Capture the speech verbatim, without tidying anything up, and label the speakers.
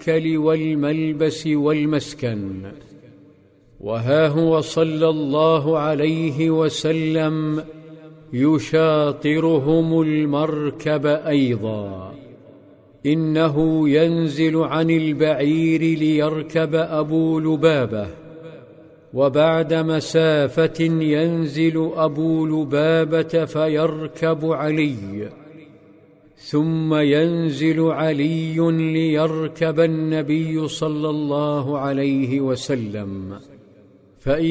Speaker 1: المأكل والملبس والمسكن. وها هو صلى الله عليه وسلم يشاطرهم المركب أيضا. إنه ينزل عن البعير ليركب أبو لبابة، وبعد مسافة ينزل أبو لبابة فيركب علي، ثم ينزل علي ليركب النبي صلى الله عليه وسلم. فإذا